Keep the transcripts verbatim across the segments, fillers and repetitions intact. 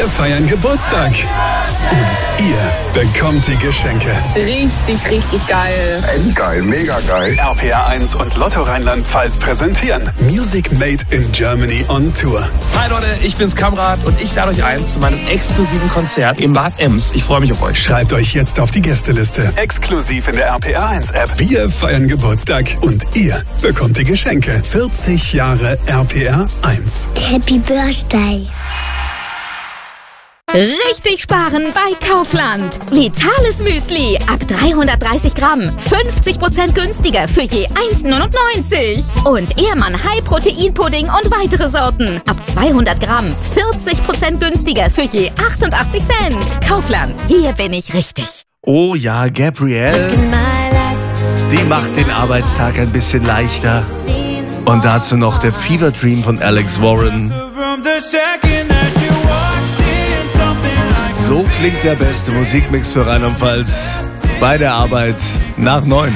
Wir feiern Geburtstag. Und ihr bekommt die Geschenke. Richtig, richtig geil. Endgeil, mega geil. R P R eins und Lotto Rheinland-Pfalz präsentieren Music Made in Germany on Tour. Hi Leute, ich bin's Kamrat und ich lade euch ein zu meinem exklusiven Konzert in Bad Ems. Ich freue mich auf euch. Schreibt euch jetzt auf die Gästeliste. Exklusiv in der R P R eins App. Wir feiern Geburtstag und ihr bekommt die Geschenke. vierzig Jahre R P R eins. Happy Birthday. Richtig sparen bei Kaufland. Vitales Müsli ab dreihundertdreißig Gramm. fünfzig Prozent günstiger für je eins neunundneunzig. Und Ehrmann High Protein Pudding und weitere Sorten. Ab zweihundert Gramm. vierzig Prozent günstiger für je achtundachtzig Cent. Kaufland. Hier bin ich richtig. Oh ja, Gabrielle. Die macht den Arbeitstag ein bisschen leichter. Und dazu noch der Fever Dream von Alex Warren. So klingt der beste Musikmix für Rheinland-Pfalz bei der Arbeit nach neun.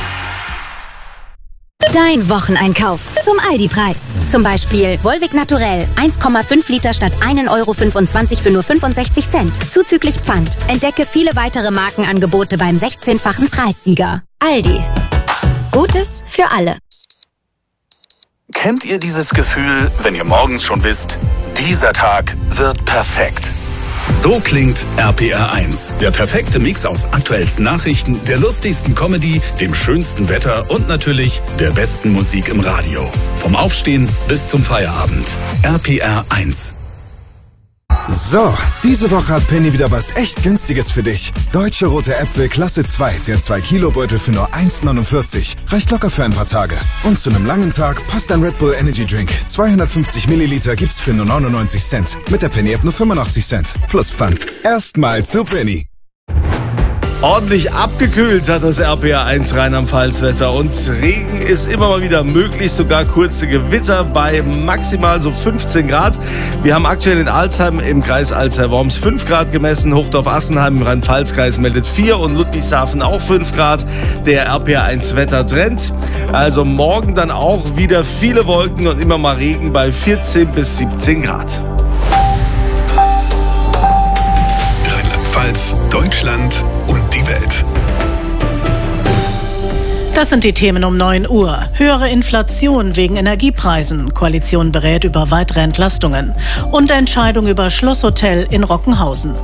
Dein Wocheneinkauf zum Aldi-Preis. Zum Beispiel Volvic Naturell eins Komma fünf Liter statt ein Euro fünfundzwanzig für nur fünfundsechzig Cent. Zuzüglich Pfand. Entdecke viele weitere Markenangebote beim sechzehnfachen Preissieger. Aldi. Gutes für alle. Kennt ihr dieses Gefühl, wenn ihr morgens schon wisst, dieser Tag wird perfekt? So klingt R P R eins. Der perfekte Mix aus aktuellsten Nachrichten, der lustigsten Comedy, dem schönsten Wetter und natürlich der besten Musik im Radio. Vom Aufstehen bis zum Feierabend. R P R eins. So, diese Woche hat Penny wieder was echt Günstiges für dich. Deutsche rote Äpfel Klasse zwei, der zwei Kilo Beutel für nur eins neunundvierzig. Reicht locker für ein paar Tage. Und zu einem langen Tag passt ein Red Bull Energy Drink. zweihundertfünfzig Milliliter gibt's für nur neunundneunzig Cent. Mit der Penny App nur fünfundachtzig Cent. Plus Pfand. Erstmal zu Penny. Ordentlich abgekühlt hat das R P R eins Rheinland-Pfalz-Wetter und Regen ist immer mal wieder möglich, sogar kurze Gewitter bei maximal so fünfzehn Grad. Wir haben aktuell in Alzheim im Kreis Alzey-Worms fünf Grad gemessen, Hochdorf-Assenheim im Rhein-Pfalz-Kreis meldet vier und Ludwigshafen auch fünf Grad. Der R P R eins Wettertrend. Also morgen dann auch wieder viele Wolken und immer mal Regen bei vierzehn bis siebzehn Grad. Rheinland-Pfalz, Deutschland und die Welt. Das sind die Themen um neun Uhr. Höhere Inflation wegen Energiepreisen. Koalition berät über weitere Entlastungen. Und Entscheidung über Schlosshotel in Rockenhausen.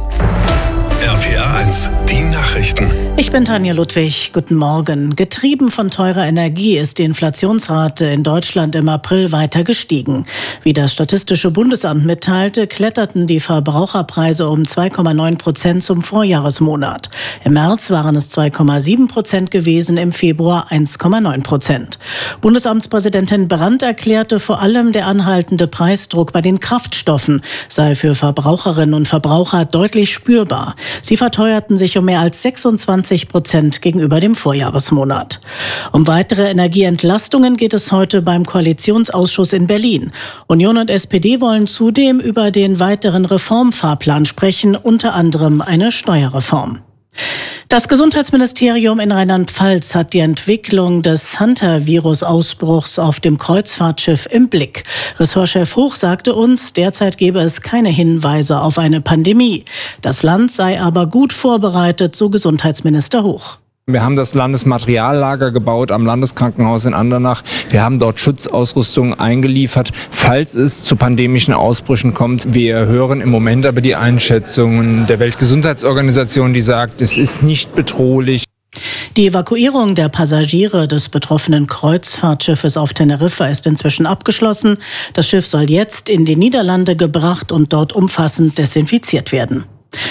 R P R eins, die Nachrichten. Ich bin Tanja Ludwig. Guten Morgen. Getrieben von teurer Energie ist die Inflationsrate in Deutschland im April weiter gestiegen. Wie das Statistische Bundesamt mitteilte, kletterten die Verbraucherpreise um zwei Komma neun Prozent zum Vorjahresmonat. Im März waren es zwei Komma sieben Prozent gewesen, im Februar eins Komma neun Prozent. Bundesamtspräsidentin Brandt erklärte, vor allem der anhaltende Preisdruck bei den Kraftstoffen sei für Verbraucherinnen und Verbraucher deutlich spürbar. Sie verteuerten sich um mehr als sechsundzwanzig Prozent gegenüber dem Vorjahresmonat. Um weitere Energieentlastungen geht es heute beim Koalitionsausschuss in Berlin. Union und S P D wollen zudem über den weiteren Reformfahrplan sprechen, unter anderem eine Steuerreform. Das Gesundheitsministerium in Rheinland-Pfalz hat die Entwicklung des Hunter-Virus-Ausbruchs auf dem Kreuzfahrtschiff im Blick. Ressortchef Hoch sagte uns, derzeit gebe es keine Hinweise auf eine Pandemie. Das Land sei aber gut vorbereitet, so Gesundheitsminister Hoch. Wir haben das Landesmateriallager gebaut am Landeskrankenhaus in Andernach. Wir haben dort Schutzausrüstung eingeliefert, falls es zu pandemischen Ausbrüchen kommt. Wir hören im Moment aber die Einschätzungen der Weltgesundheitsorganisation, die sagt, es ist nicht bedrohlich. Die Evakuierung der Passagiere des betroffenen Kreuzfahrtschiffes auf Teneriffa ist inzwischen abgeschlossen. Das Schiff soll jetzt in die Niederlande gebracht und dort umfassend desinfiziert werden.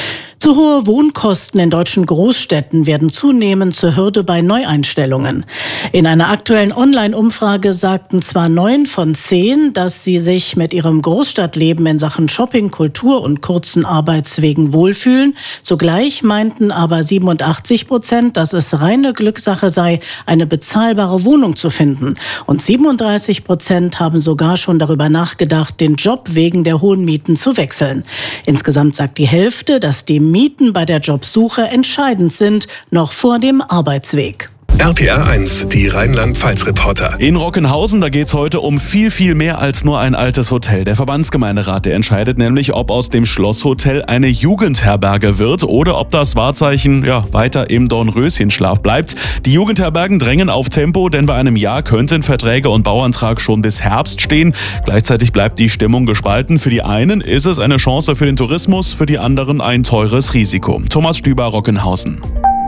Zu hohe Wohnkosten in deutschen Großstädten werden zunehmend zur Hürde bei Neueinstellungen. In einer aktuellen Online-Umfrage sagten zwar neun von zehn, dass sie sich mit ihrem Großstadtleben in Sachen Shopping, Kultur und kurzen Arbeitswegen wohlfühlen. Zugleich meinten aber siebenundachtzig Prozent, dass es reine Glückssache sei, eine bezahlbare Wohnung zu finden. Und siebenunddreißig Prozent haben sogar schon darüber nachgedacht, den Job wegen der hohen Mieten zu wechseln. Insgesamt sagt die Hälfte, dass die Mieten bei der Jobsuche entscheidend sind, noch vor dem Arbeitsweg. R P R eins, die Rheinland-Pfalz-Reporter. In Rockenhausen, da geht es heute um viel, viel mehr als nur ein altes Hotel. Der Verbandsgemeinderat, der entscheidet nämlich, ob aus dem Schlosshotel eine Jugendherberge wird oder ob das Wahrzeichen ja, weiter im Dornröschenschlaf bleibt. Die Jugendherbergen drängen auf Tempo, denn bei einem Jahr könnten Verträge und Bauantrag schon bis Herbst stehen. Gleichzeitig bleibt die Stimmung gespalten. Für die einen ist es eine Chance für den Tourismus, für die anderen ein teures Risiko. Thomas Stüber, Rockenhausen.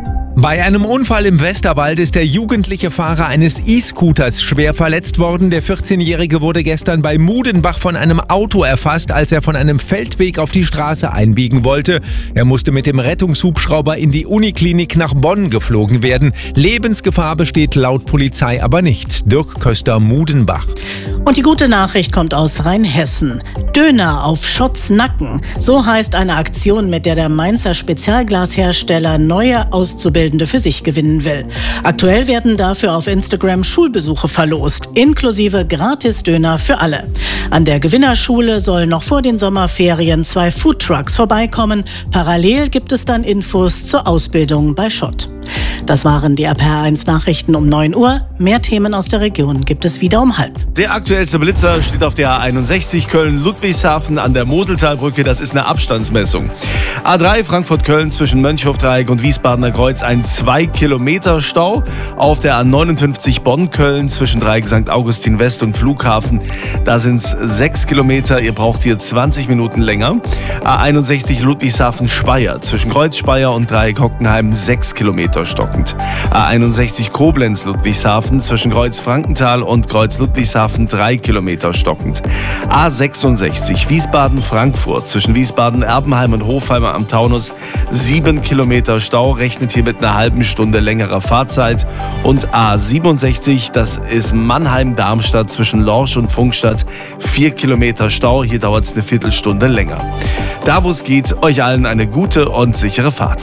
Bei einem Unfall im Westerwald ist der jugendliche Fahrer eines E-Scooters schwer verletzt worden. Der vierzehnjährige wurde gestern bei Mudenbach von einem Auto erfasst, als er von einem Feldweg auf die Straße einbiegen wollte. Er musste mit dem Rettungshubschrauber in die Uniklinik nach Bonn geflogen werden. Lebensgefahr besteht laut Polizei aber nicht. Dirk Köster, Mudenbach. Und die gute Nachricht kommt aus Rheinhessen. Döner auf Schotznacken. So heißt eine Aktion, mit der der Mainzer Spezialglashersteller neue Auszubildende für sich gewinnen will. Aktuell werden dafür auf Instagram Schulbesuche verlost, inklusive Gratis-Döner für alle. An der Gewinnerschule sollen noch vor den Sommerferien zwei Foodtrucks vorbeikommen. Parallel gibt es dann Infos zur Ausbildung bei Schott. Das waren die R P R eins Nachrichten um neun Uhr. Mehr Themen aus der Region gibt es wieder um halb. Der aktuellste Blitzer steht auf der A einundsechzig Köln-Ludwigshafen an der Moseltalbrücke. Das ist eine Abstandsmessung. A drei Frankfurt-Köln zwischen Mönchhofdreieck und Wiesbadener Kreuz ein zwei Kilometer Stau. Auf der A neunundfünfzig Bonn-Köln zwischen Dreieck Sankt Augustin West und Flughafen. Da sind es sechs Kilometer. Ihr braucht hier zwanzig Minuten länger. A einundsechzig Ludwigshafen-Speyer zwischen Kreuz Speyer und Dreieck Hockenheim sechs Kilometer stockend. A einundsechzig Koblenz-Ludwigshafen zwischen Kreuz Frankenthal und Kreuz Ludwigshafen drei Kilometer stockend. A sechsundsechzig Wiesbaden-Frankfurt zwischen Wiesbaden-Erbenheim und Hofheimer am Taunus sieben Kilometer Stau, rechnet hier mit einer halben Stunde längerer Fahrzeit. Und A siebenundsechzig, das ist Mannheim-Darmstadt zwischen Lorsch und Funkstadt, vier Kilometer Stau, hier dauert es eine Viertelstunde länger. Da wo es geht, euch allen eine gute und sichere Fahrt.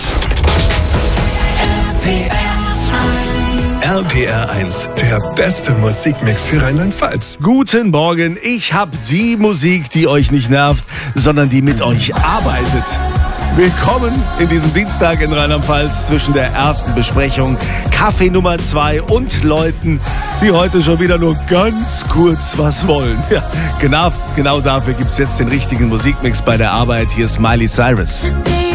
R P R eins, der beste Musikmix für Rheinland-Pfalz. Guten Morgen, ich habe die Musik, die euch nicht nervt, sondern die mit euch arbeitet. Willkommen in diesem Dienstag in Rheinland-Pfalz zwischen der ersten Besprechung, Kaffee Nummer zwei und Leuten, die heute schon wieder nur ganz kurz was wollen. Ja, genau, genau dafür gibt es jetzt den richtigen Musikmix bei der Arbeit. Hier ist Miley Cyrus.